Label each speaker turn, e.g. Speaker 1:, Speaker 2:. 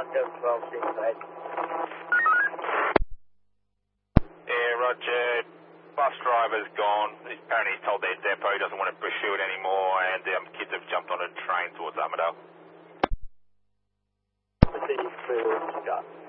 Speaker 1: 1268.
Speaker 2: Yeah, Roger. Bus driver's gone. Apparently he's told their depot he doesn't want to pursue it anymore, and kids have jumped on a train towards Armidale.
Speaker 1: Proceeding to Scott.